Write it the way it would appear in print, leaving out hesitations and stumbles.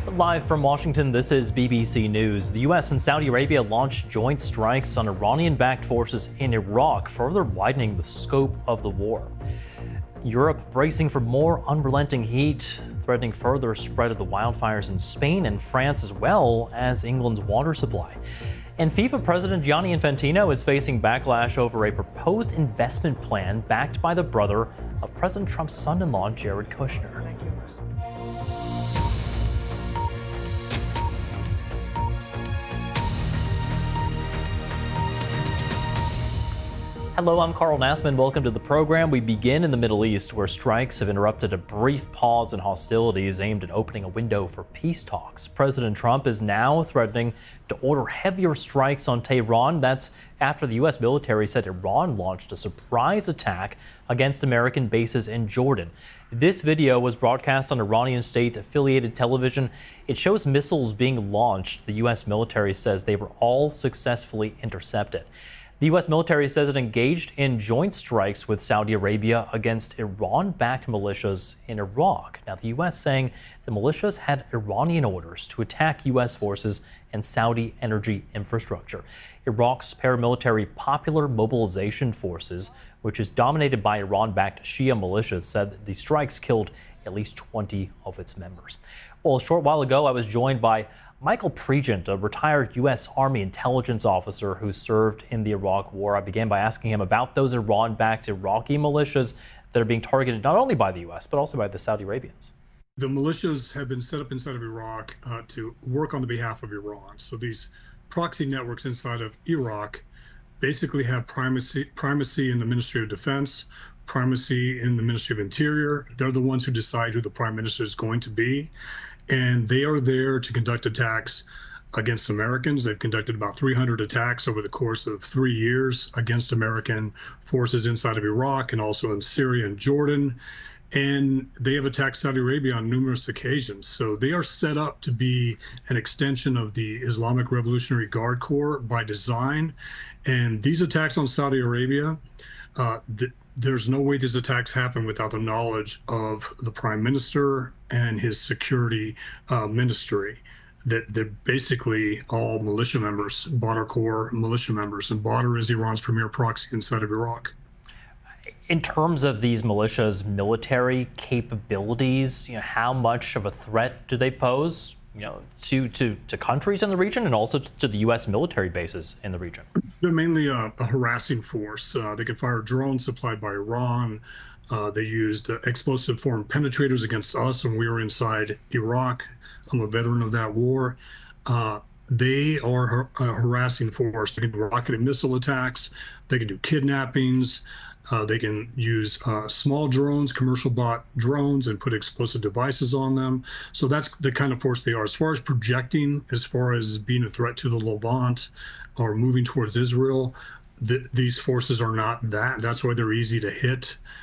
Live from Washington, this is BBC News. The U.S. and Saudi Arabia launched joint strikes on Iranian-backed forces in Iraq, further widening the scope of the war. Europe bracing for more unrelenting heat, threatening further spread of the wildfires in Spain and France, as well as England's water supply. And FIFA President Gianni Infantino is facing backlash over a proposed investment plan backed by the brother of President Trump's son-in-law, Jared Kushner. Hello, I'm Carl Nassman. Welcome to the program. We begin in the Middle East, where strikes have interrupted a brief pause in hostilities aimed at opening a window for peace talks. President Trump is now threatening to order heavier strikes on Tehran. That's after the U.S. military said Iran launched a surprise attack against American bases in Jordan. This video was broadcast on Iranian state-affiliated television. It shows missiles being launched. The U.S. military says they were all successfully intercepted. The U.S. military says it engaged in joint strikes with Saudi Arabia against Iran-backed militias in Iraq. Now, the U.S. saying the militias had Iranian orders to attack U.S. forces and Saudi energy infrastructure. Iraq's paramilitary Popular Mobilization Forces, which is dominated by Iran-backed Shia militias, said that the strikes killed at least 20 of its members. Well, a short while ago, I was joined by Michael Pregent, a retired U.S. Army intelligence officer who served in the Iraq War. I began by asking him about those Iran-backed Iraqi militias that are being targeted not only by the U.S., but also by the Saudi Arabians. The militias have been set up inside of Iraq to work on the behalf of Iran. So these proxy networks inside of Iraq basically have primacy in the Ministry of Defense, primacy in the Ministry of Interior. They're the ones who decide who the prime minister is going to be. And they are there to conduct attacks against Americans. They've conducted about 300 attacks over the course of 3 years against American forces inside of Iraq and also in Syria and Jordan. And they have attacked Saudi Arabia on numerous occasions. So they are set up to be an extension of the Islamic Revolutionary Guard Corps by design. And these attacks on Saudi Arabia, there's no way these attacks happen without the knowledge of the prime minister and his security ministry. That they're basically all militia members, Badr Corps militia members, and Badr is Iran's premier proxy inside of Iraq. In terms of these militias' military capabilities, how much of a threat do they pose, to countries in the region and also to the U.S. military bases in the region? They're mainly a harassing force. They can fire drones supplied by Iran. They used explosive form penetrators against us when we were inside Iraq. I'm a veteran of that war. They are a harassing force. They can do rocket and missile attacks. They can do kidnappings. They can use small drones, commercial bought drones, and put explosive devices on them. So that's the kind of force they are. As far as projecting, as far as being a threat to the Levant or moving towards Israel, these forces are not that. That's why they're easy to hit.